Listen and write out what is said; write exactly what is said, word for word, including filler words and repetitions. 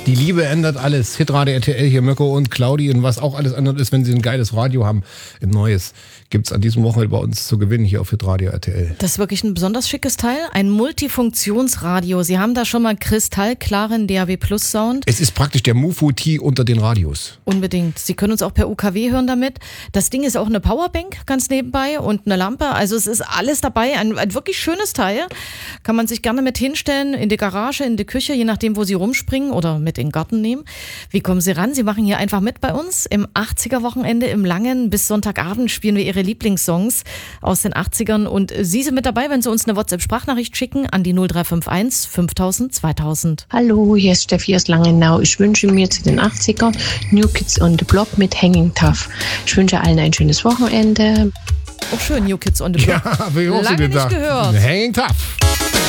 Die Liebe ändert alles. Hitradio R T L hier, Mirko und Claudi und was auch alles ändert ist, wenn sie ein geiles Radio haben, ein neues, gibt's an diesem Wochenende bei uns zu gewinnen hier auf Hitradio R T L. Das ist wirklich ein besonders schickes Teil, ein Multifunktionsradio. Sie haben da schon mal kristallklaren D A W Plus Sound. Es ist praktisch der Mufuti unter den Radios. Unbedingt. Sie können uns auch per U K W hören damit. Das Ding ist auch eine Powerbank ganz nebenbei und eine Lampe. Also es ist alles dabei. Ein, ein wirklich schönes Teil. Kann man sich gerne mit hinstellen, in die Garage, in die Küche, je nachdem, wo Sie rumspringen oder mit in den Garten nehmen. Wie kommen Sie ran? Sie machen hier einfach mit bei uns. Im achtziger-Wochenende im Langen bis Sonntagabend spielen wir Ihre Lieblingssongs aus den achtzigern. Und Sie sind mit dabei, wenn Sie uns eine WhatsApp-Sprachnachricht schicken an die null drei fünf eins fünftausend zweitausend. Hallo, hier ist Steffi aus Langenau. Ich wünsche mir zu den achtzigern New Kids on the Block mit Hanging Tough. Ich wünsche allen ein schönes Wochenende. Auch schön, New Kids on the Block. Ja, hab ich auch so Lange gedacht. nicht gehört. Hanging Tough.